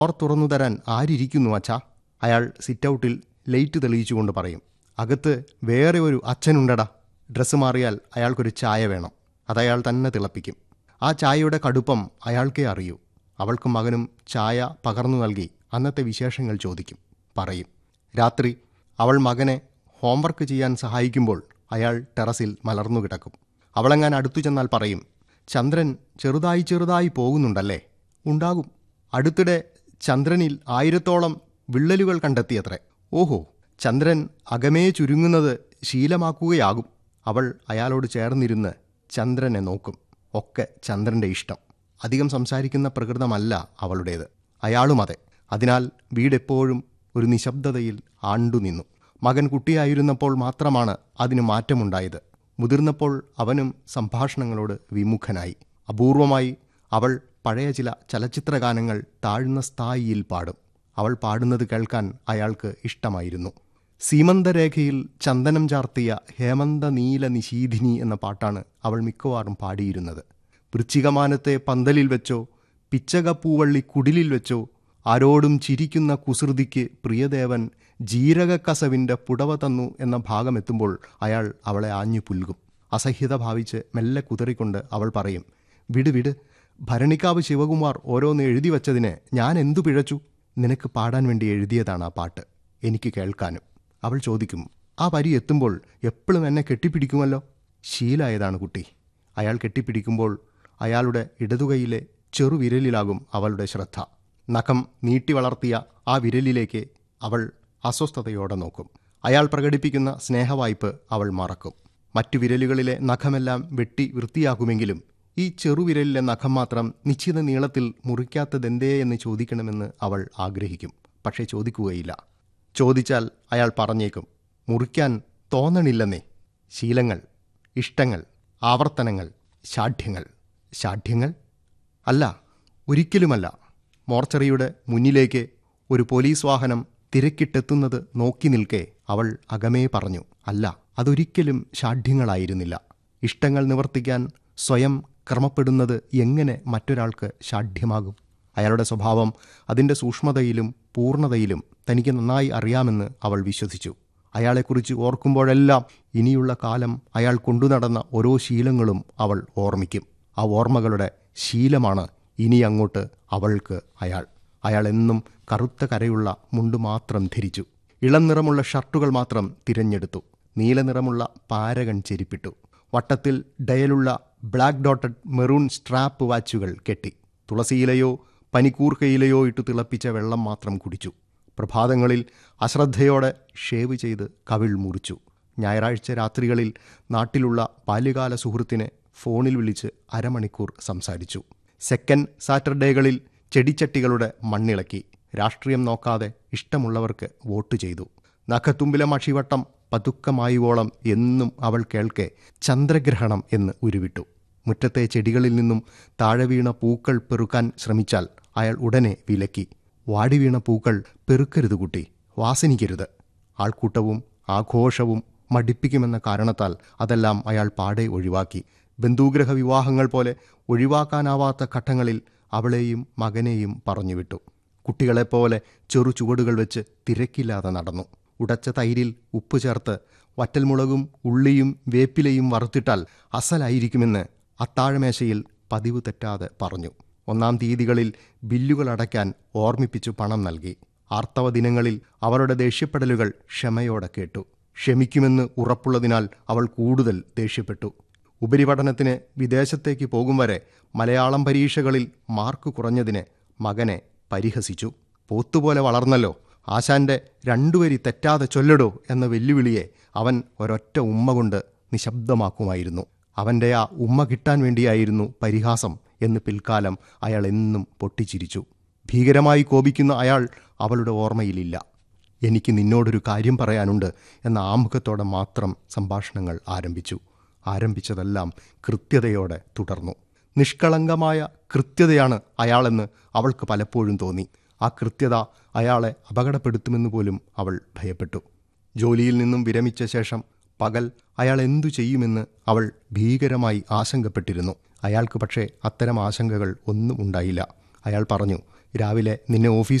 Door തുറന്നു തരാൻ ആരിയ്ക്കുന്നു അച്ഛാ? അയാൾ സിറ്റൗട്ടിൽ ലൈറ്റ് തെളിയിച്ചുകൊണ്ട് പറയും. അകത്ത് വേറെ ഒരു അച്ഛനുണ്ടടാ. ഡ്രസ്സ് മാറിയാൽ അയാൾക്കൊരു ചായ വേണം. അതയാൾ തന്നെ തിളപ്പിക്കും. ആ ചായയുടെ കടുപ്പം അയാൾക്കേ അറിയൂ. അവൾക്കും മകനും ചായ പകർന്നു നൽകി അന്നത്തെ വിശേഷങ്ങൾ ചോദിക്കും, പറയും. രാത്രി അവൾ മകനെ ഹോംവർക്ക് ചെയ്യാൻ സഹായിക്കുമ്പോൾ അയാൾ ടെറസിൽ മലർന്നു കിടക്കും. അവളെങ്ങാൻ അടുത്തു ചെന്നാൽ പറയും, ചന്ദ്രൻ ചെറുതായി ചെറുതായി പോകുന്നുണ്ടല്ലേ? ഉണ്ടാകും. അടുത്തിടെ ചന്ദ്രനിൽ 1000-ഓളം വിള്ളലുകൾ കണ്ടെത്തിയത്രേ. ഓഹോ, ചന്ദ്രൻ അകമേ ചുരുങ്ങുന്നത് ശീലമാക്കുകയാകും. അവൾ അയാളോട് ചേർന്നിരുന്ന് ചന്ദ്രനെ നോക്കും. ഒക്കെ ചന്ദ്രൻ്റെ ഇഷ്ടം. അധികം സംസാരിക്കുന്ന പ്രകൃതമല്ല അവളുടേത്. അയാളും അതെ. അതിനാൽ വീടെപ്പോഴും ഒരു നിശബ്ദതയിൽ ആണ്ടുനിന്നു. മകൻ കുട്ടിയായിരുന്നപ്പോൾ മാത്രമാണ് അതിന് മാറ്റമുണ്ടായത്. മുതിർന്നപ്പോൾ അവനും സംഭാഷണങ്ങളോട് വിമുഖനായി. അപൂർവമായി അവൾ പഴയ ചില ചലച്ചിത്രഗാനങ്ങൾ താഴ്ന്ന സ്ഥായിയിൽ പാടും. അവൾ പാടുന്നത് കേൾക്കാൻ അയാൾക്ക് ഇഷ്ടമായിരുന്നു. സീമന്തരേഖയിൽ ചന്ദനം ചാർത്തിയ ഹേമന്ത നീല നിശീധിനി എന്ന പാട്ടാണ് അവൾ മിക്കവാറും പാടിയിരുന്നത്. വൃശ്ചികമാനത്തെ പന്തലിൽ വെച്ചോ പിച്ചകപ്പൂവള്ളി കുടിലിൽ വെച്ചോ ആരോടും ചിരിക്കുന്ന കുസൃതിക്ക് പ്രിയദേവൻ ജീരകക്കസവിൻ്റെ പുടവ തന്നു എന്ന ഭാഗമെത്തുമ്പോൾ അയാൾ അവളെ ആഞ്ഞു പുൽകും. അസഹ്യത ഭാവിച്ച് മെല്ലെ കുതറിക്കൊണ്ട് അവൾ പറയും, വിട് വിട്, ഭരണിക്കാവ് ശിവകുമാർ ഓരോന്ന് എഴുതി വച്ചതിന് ഞാൻ എന്തു പിഴച്ചു? നിനക്ക് പാടാൻ വേണ്ടി എഴുതിയതാണ് ആ പാട്ട്, എനിക്ക് കേൾക്കാനും. അവൾ ചോദിക്കും, ആ വരി എത്തുമ്പോൾ എപ്പോഴും എന്നെ കെട്ടിപ്പിടിക്കുമല്ലോ? ശീലായതാണ് കുട്ടി. അയാൾ കെട്ടിപ്പിടിക്കുമ്പോൾ അയാളുടെ ഇടതുകൈയിലെ ചെറുവിരലിലാകും അവളുടെ ശ്രദ്ധ. നഖം നീട്ടി വളർത്തിയ ആ വിരലിലേക്ക് അവൾ അസ്വസ്ഥതയോടെ നോക്കും. അയാൾ പ്രകടിപ്പിക്കുന്ന സ്നേഹവായ്പ് അവൾ മറക്കും. മറ്റു വിരലുകളിലെ നഖമെല്ലാം വെട്ടി വൃത്തിയാക്കുമെങ്കിലും ഈ ചെറുവിരലിലെ നഖം മാത്രം നിശ്ചിത നീളത്തിൽ മുറിക്കാത്തതെന്തേ എന്ന് ചോദിക്കണമെന്ന് അവൾ ആഗ്രഹിക്കും. പക്ഷേ ചോദിക്കുകയില്ല. ചോദിച്ചാൽ അയാൾ പറഞ്ഞേക്കും, മുറിക്കാൻ തോന്നണില്ലെന്നേ. ശീലങ്ങൾ, ഇഷ്ടങ്ങൾ, ആവർത്തനങ്ങൾ, ശാഠ്യങ്ങൾ. ശാഠ്യങ്ങൾ? അല്ല, ഒരിക്കലുമല്ല. മോർച്ചറിയുടെ മുന്നിലേക്ക് ഒരു പോലീസ് വാഹനം തിരക്കിട്ടെത്തുന്നത് നോക്കി നിൽക്കെ അവൾ അകമേ പറഞ്ഞു, അല്ല, അതൊരിക്കലും ശാഠ്യങ്ങളായിരുന്നില്ല. ഇഷ്ടങ്ങൾ നിവർത്തിക്കാൻ സ്വയം ക്രമപ്പെടുന്നത് എങ്ങനെ മറ്റൊരാൾക്ക് ശാഠ്യമാകും? അയാളുടെ സ്വഭാവം, അതിൻ്റെ സൂക്ഷ്മതയിലും പൂർണ്ണതയിലും തനിക്ക് നന്നായി അറിയാമെന്ന് അവൾ വിശ്വസിച്ചു. അയാളെക്കുറിച്ച് ഓർക്കുമ്പോഴെല്ലാം ഇനിയുള്ള കാലം അയാൾ കൊണ്ടുനടന്ന ഓരോ ശീലങ്ങളും അവൾ ഓർമ്മിക്കും. ആ ഓർമ്മകളുടെ ശീലമാണ് ഇനി അങ്ങോട്ട് അവൾക്ക് അയാൾ. അയാൾ എന്നും കറുത്ത കരയുള്ള മുണ്ട് മാത്രം ധരിച്ചു. ഇളം നിറമുള്ള ഷർട്ടുകൾ മാത്രം തിരഞ്ഞെടുത്തു. നീലനിറമുള്ള പാരകൺ ചെരിപ്പിട്ടു. വട്ടത്തിൽ ഡയലുള്ള ബ്ലാക്ക് ഡോട്ടഡ് മെറൂൺ സ്ട്രാപ്പ് വാച്ചുകൾ കെട്ടി. തുളസിയിലയോ പനിക്കൂർക്കയിലയോ ഇട്ടു തിളപ്പിച്ച വെള്ളം മാത്രം കുടിച്ചു. പ്രഭാതങ്ങളിൽ അശ്രദ്ധയോടെ ഷേവ് ചെയ്ത് കവിൾ മുറിച്ചു. ഞായറാഴ്ച രാത്രികളിൽ നാട്ടിലുള്ള ബാല്യകാല സുഹൃത്തിനെ ഫോണിൽ വിളിച്ച് അരമണിക്കൂർ സംസാരിച്ചു. സെക്കൻഡ് സാറ്റർഡേകളിൽ ചെടിച്ചട്ടികളുടെ മണ്ണിളക്കി. രാഷ്ട്രീയം നോക്കാതെ ഇഷ്ടമുള്ളവർക്ക് വോട്ട് ചെയ്തു. നഖത്തുമ്പിലെ മഷിവട്ടം പതുക്കമായുവോളം എന്നും അവൾ കേൾക്കെ ചന്ദ്രഗ്രഹണം എന്ന് ഉരുവിട്ടു. മുറ്റത്തെ ചെടികളിൽ നിന്നും താഴെ വീണ പൂക്കൾ പെറുക്കാൻ ശ്രമിച്ചാൽ അയാൾ ഉടനെ വിലക്കി. വാടി വീണ പൂക്കൾ പെറുക്കരുത് കുട്ടി, വാസനിക്കരുത്. ആൾക്കൂട്ടവും ആഘോഷവും മടിപ്പിക്കുമെന്ന കാരണത്താൽ അതെല്ലാം അയാൾ പാടെ ഒഴിവാക്കി. ബന്ധുഗ്രഹ വിവാഹങ്ങൾ പോലെ ഒഴിവാക്കാനാവാത്ത ഘട്ടങ്ങളിൽ അവളെയും മകനെയും പറഞ്ഞുവിട്ടു. കുട്ടികളെപ്പോലെ ചെറു ചുവടുകൾ വെച്ച് തിരക്കില്ലാതെ നടന്നു. ഉടച്ച തൈരിൽ ഉപ്പ് ചേർത്ത് വറ്റൽമുളകും ഉള്ളിയും വേപ്പിലയും വറുത്തിട്ടാൽ അസലായിരിക്കുമെന്ന് അത്താഴമേശയിൽ പതിവ് തെറ്റാതെ പറഞ്ഞു. 1-ാം തീയതികളിൽ ബില്ലുകൾ അടയ്ക്കാൻ ഓർമ്മിപ്പിച്ചു പണം നൽകി. ആർത്തവ ദിനങ്ങളിൽ അവളുടെ ദേഷ്യപ്പെടലുകൾ ക്ഷമയോടെ കേട്ടു. ക്ഷമിക്കുമെന്ന് ഉറപ്പുള്ളതിനാൽ അവൾ കൂടുതൽ ദേഷ്യപ്പെട്ടു. ഉപരിപഠനത്തിന് വിദേശത്തേക്ക് പോകും വരെ മലയാളം പരീക്ഷകളിൽ മാർക്ക് കുറഞ്ഞതിന് മകനെ പരിഹസിച്ചു. പോത്തുപോലെ വളർന്നല്ലോ, ആശാന്റെ 2 വരി തെറ്റാതെ ചൊല്ലടോ എന്ന വെല്ലുവിളിയെ അവൻ ഒരൊറ്റ ഉമ്മ കൊണ്ട് നിശബ്ദമാക്കുമായിരുന്നു. അവൻ്റെ ആ ഉമ്മ കിട്ടാൻ വേണ്ടിയായിരുന്നു പരിഹാസം എന്ന് പിൽക്കാലം അയാൾ എന്നും പൊട്ടിച്ചിരിച്ചു. ഭീകരമായി കോപിക്കുന്ന അയാൾ അവളുടെ ഓർമ്മയിലില്ല. എനിക്ക് നിന്നോടൊരു കാര്യം പറയാനുണ്ട് എന്ന ആമുഖത്തോടെ മാത്രം സംഭാഷണങ്ങൾ ആരംഭിച്ചു. ആരംഭിച്ചതെല്ലാം കൃത്യതയോടെ തുടർന്നു. നിഷ്കളങ്കമായ കൃത്യതയാണ് അയാളെന്ന് അവൾക്ക് പലപ്പോഴും തോന്നി. ആ കൃത്യത അയാളെ അപകടപ്പെടുത്തുമെന്ന് പോലും അവൾ ഭയപ്പെട്ടു. ജോലിയിൽ നിന്നും വിരമിച്ച ശേഷം പകൽ അയാൾ എന്തു ചെയ്യുമെന്ന് അവൾ ഭീകരമായി ആശങ്കപ്പെട്ടിരുന്നു. അയാൾക്ക് പക്ഷേ അത്തരം ആശങ്കകൾ ഒന്നും ഉണ്ടായില്ല. അയാൾ പറഞ്ഞു, രാവിലെ നിന്നെ ഓഫീസിൽ